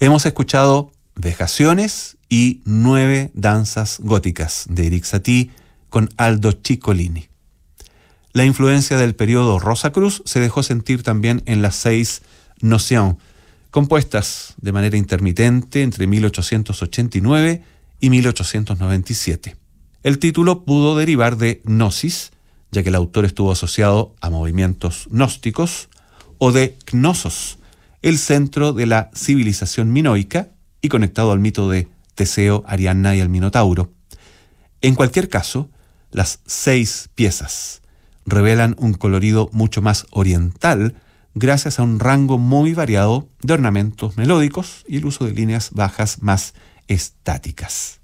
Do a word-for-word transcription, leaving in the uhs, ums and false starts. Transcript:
Hemos escuchado Vejaciones y Nueve danzas góticas de Erik Satie con Aldo Ciccolini. La influencia del periodo Rosacruz se dejó sentir también en las seis Notions, compuestas de manera intermitente entre mil ochocientos ochenta y nueve y mil ochocientos noventa y siete. El título pudo derivar de gnosis, ya que el autor estuvo asociado a movimientos gnósticos, o de Knossos, el centro de la civilización minoica y conectado al mito de Teseo, Ariadna y el Minotauro. En cualquier caso, las seis piezas revelan un colorido mucho más oriental gracias a un rango muy variado de ornamentos melódicos y el uso de líneas bajas más estáticas.